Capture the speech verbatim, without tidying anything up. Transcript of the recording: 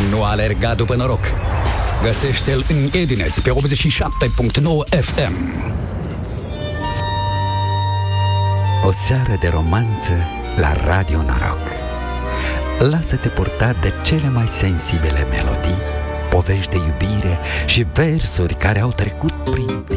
Nu alerga după noroc. Găsește-l în Edineț pe optzeci și șapte virgulă nouă F M. O seară de romanță la Radio Noroc. Lasă-te purtat de cele mai sensibile melodii, povești de iubire și versuri care au trecut prin timp.